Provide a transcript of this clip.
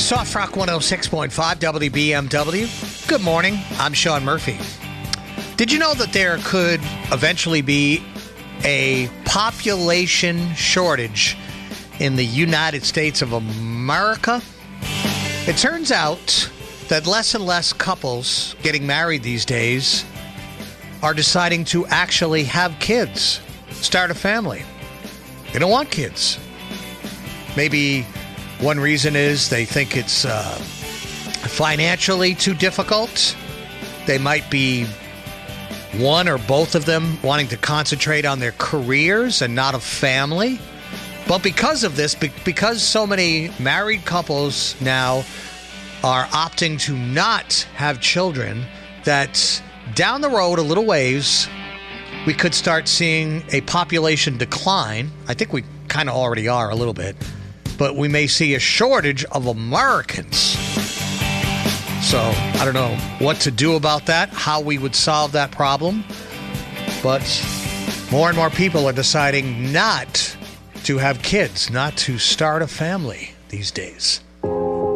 Soft Rock 106.5 WBMW. Good morning. I'm Sean Murphy. Did you know that there could eventually be a population shortage in the United States of America? It turns out that less and less couples getting married these days are deciding to actually have kids, start a family. They don't want kids. Maybe one reason is they think it's financially too difficult. They might be one or both of them wanting to concentrate on their careers and not a family. But because of this, because so many married couples now are opting to not have children, that down the road a little ways, we could start seeing a population decline. I think we kind of already are a little bit. But we may see a shortage of Americans. So I don't know what to do about that, how we would solve that problem. But more and more people are deciding not to have kids, not to start a family these days.